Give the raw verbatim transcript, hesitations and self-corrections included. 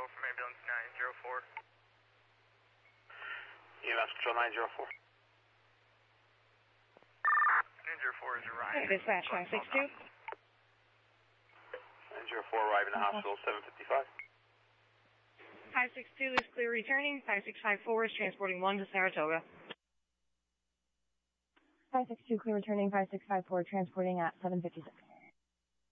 from ambulance nine zero four. E M S control nine zero four. nine zero four is Orion. Dispatch five six two. nine zero four arriving to hospital seven fifty-five. five six two is clear returning. five six five four is transporting one to Saratoga. five six two clear returning. five six five four transporting at seven fifty-six.